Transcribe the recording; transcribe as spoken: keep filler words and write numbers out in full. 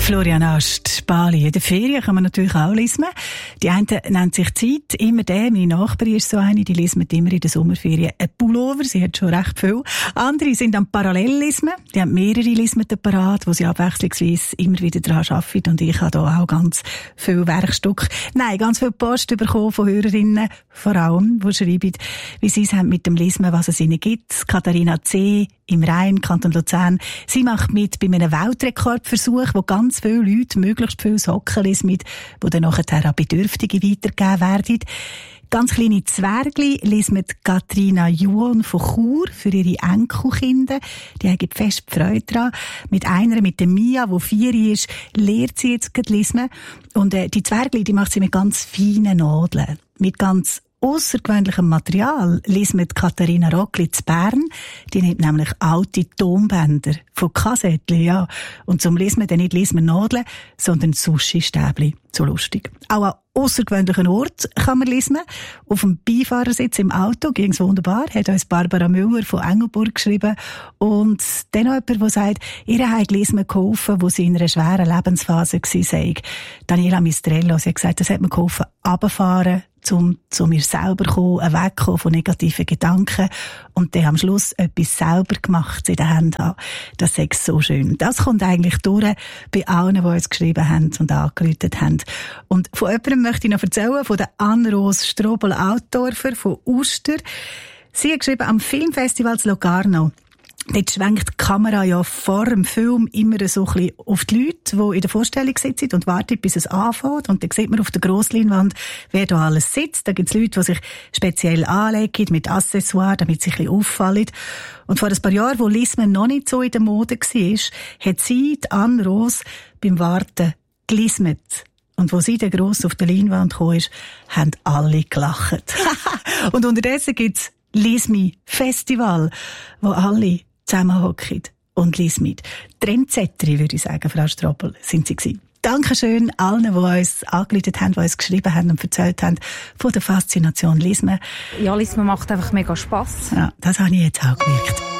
Florian Ast, Bali. In der Ferien kann man natürlich auch lesen. Die eine nennt sich Zeit. Immer der, meine Nachbarin ist so eine, die liest immer in den Sommerferien ein Pullover. Sie hat schon recht viel. Andere sind am Parallelllismen. Die haben mehrere Lismeten parat, wo sie abwechslungsweise immer wieder daran arbeiten. Und ich habe da auch ganz viel Werkstücke. Nein, ganz viel Post bekommen von Hörerinnen, vor allem, die schreiben, wie sie es haben mit dem Lismen, was es ihnen gibt. Katharina C. im Rhein, Kanton Luzern. Sie macht mit bei einem Weltrekordversuch, wo ganz viele Leute möglichst viele Socken lismen, die dann nachher an Bedürftige weitergegeben werden. Ganz kleine Zwergli lismen Katrina Juon von Chur für ihre Enkelkinder. Die haben fest Freude daran. Mit einer, mit der Mia, die vier ist, lehrt sie jetzt gerade lismen. Und äh, die Zwergli, die macht sie mit ganz feinen Nadeln. Mit ganz aussergewöhnlichem Material lismet Katharina Rockli zu Bern. Die nimmt nämlich alte Tonbänder von Kassettchen, ja. Und zum Lismen dann nicht Lismen Nadeln, sondern Sushi-Stäbli. So lustig. Auch an aussergewöhnlichen Ort kann man lismen. Auf dem Beifahrersitz im Auto ging's wunderbar. Hat uns Barbara Müller von Engelburg geschrieben. Und dann noch jemand, der sagt, ihr habt Lismen geholfen, wo sie in einer schweren Lebensphase war. Daniela Mistrello, sie hat gesagt, das hat mir geholfen, runterfahren, um zu mir selber kommen, wegkommen von negativen Gedanken und dann am Schluss etwas selber gemacht in der Hand haben. Das ist so schön. Das kommt eigentlich durch bei allen, die uns geschrieben haben und angerufen haben. Und von jemandem möchte ich noch erzählen, von der Anne-Rose Strobel-Altdorfer von Uster. Sie hat geschrieben, am Filmfestival zu Locarno. Dort schwenkt die Kamera ja vor dem Film immer so ein bisschen auf die Leute, die in der Vorstellung sitzen und warten, bis es anfängt. Und dann sieht man auf der Grossleinwand, wer da alles sitzt. Da gibt es Leute, die sich speziell anlegen mit Accessoires, damit sie ein bisschen auffallen. Und vor ein paar Jahren, wo Lismen noch nicht so in der Mode war, hat sie, die Anne-Rose, beim Warten gelismet. Und wo sie dann gross auf der Leinwand gekommen ist, haben alle gelacht. Und unterdessen gibt's Lismi Festival, wo alle zusammenhocken und lismen. Trendsetterin, würde ich sagen, Frau Strobel, sind sie gewesen. Dankeschön allen, die uns angerufen haben, die uns geschrieben haben und erzählt haben von der Faszination Lismen. Ja, Lismen macht einfach mega Spass. Ja, das habe ich jetzt auch gemerkt.